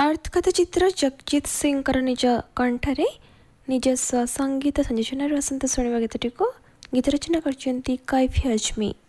अर्थकथा चित्र जगजीत सिंह निज कंठरे निजस्व संगीत संयोजन आसंत शुणा गीतटी को गीत रचना कर कैफी हजमी।